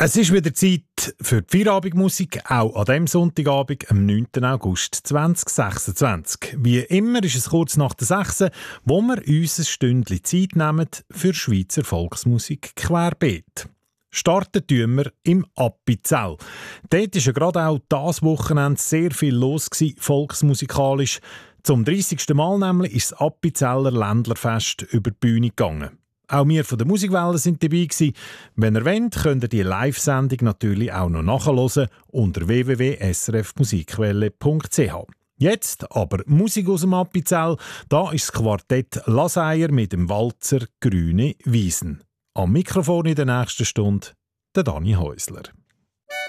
Es ist wieder Zeit für die Feierabendmusik, auch an diesem Sonntagabend, am 9. August 2026. Wie immer ist es kurz nach der 6, wo wir uns ein Stündchen Zeit nehmen für Schweizer Volksmusik querbeet. Starten tun wir im Appenzell. Dort war ja gerade auch dieses Wochenende sehr viel los, volksmusikalisch. Zum 30. Mal nämlich ist das Appenzeller Ländlerfest über die Bühne gegangen. Auch wir von der Musikwelle sind dabei gewesen. Wenn ihr wollt, könnt ihr die Live-Sendung natürlich auch noch nachhören unter www.srfmusikwelle.ch. Jetzt aber Musik aus dem Appenzell. Da ist das Quartett Laseier mit dem Walzer «Grüne Wiesen». Am Mikrofon in der nächsten Stunde der Dani Häusler.